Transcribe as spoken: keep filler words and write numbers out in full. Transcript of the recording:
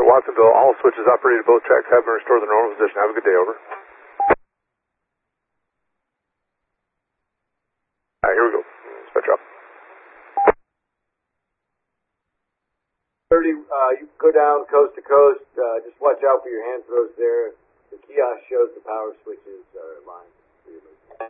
Watsonville, all switches operated, both tracks have been restored to the normal position. Have a good day, over. Alright, here we go. Spectra up. thirty, uh, you can go down coast to coast. Uh, just watch out for your hand throws there. The kiosk shows the power switches are lined.